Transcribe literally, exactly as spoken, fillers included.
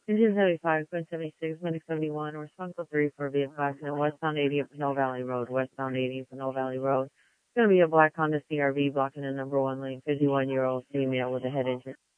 Engine seventy-five, Quinn seventy-six, Medic seventy-one, responsible three for vehicle accident, westbound eighty at Pinole Valley Road, westbound eighty Pinole Valley Road. It's going to be a black Honda C R V blocking the number one lane, fifty-one-year-old female with a head injury.